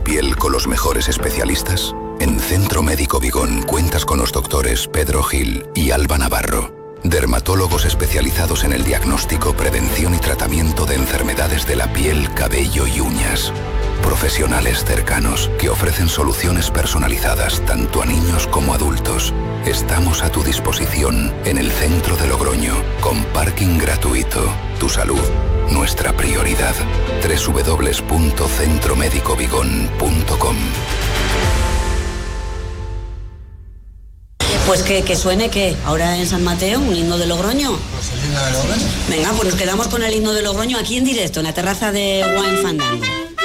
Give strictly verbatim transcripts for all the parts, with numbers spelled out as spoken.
piel con los mejores especialistas? En Centro Médico Vigón cuentas con los doctores Pedro Gil y Alba Navarro, dermatólogos especializados en el diagnóstico, prevención y tratamiento de enfermedades de la piel, cabello y uñas. Profesionales cercanos que ofrecen soluciones personalizadas tanto a niños como a adultos. Estamos a tu disposición en el centro de Logroño, con parking gratuito. Tu salud, nuestra prioridad. doble u doble u doble u punto centro médico vigón punto com. Pues que, que suene que ahora en San Mateo un himno de Logroño. Pues el himno de Logroño. Venga, pues nos quedamos con el himno de Logroño aquí en directo, en la terraza de Wine Fandango.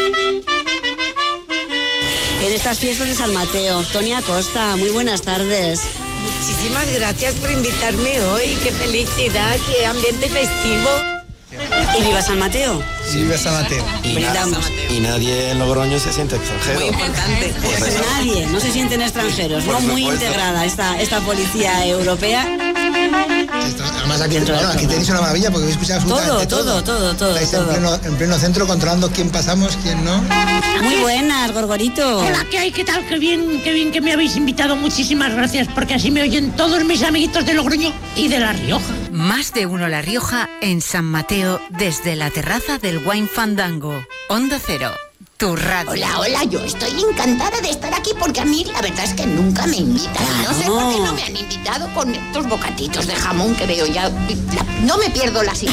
En estas fiestas de San Mateo, Tony Acosta, muy buenas tardes. Muchísimas gracias por invitarme hoy, qué felicidad, qué ambiente festivo. ¿Y viva San Mateo? Sí, viva San Mateo. Y, na- y nadie en Logroño se siente extranjero. Muy importante. Pues nadie, no se sienten extranjeros, ¿no? Muy integrada esta, esta policía europea. Esto, además aquí, bueno, aquí tenéis una maravilla porque habéis escuchado absolutamente Todo, todo, todo, todo. Estáis todo. En, pleno, en pleno centro controlando quién pasamos, quién no. Muy buenas, Gorgorito. Hola, ¿qué hay? ¿Qué tal? Qué bien, qué bien que me habéis invitado. Muchísimas gracias, porque así me oyen todos mis amiguitos de Logroño y de La Rioja. Más de uno La Rioja en San Mateo desde la terraza del Wine Fandango. Onda Cero, tu radio. Hola, hola, yo estoy encantada de estar aquí porque a mí la verdad es que nunca me invitan. Y no sé por qué no me han invitado con estos bocatitos de jamón que veo ya. No me pierdo la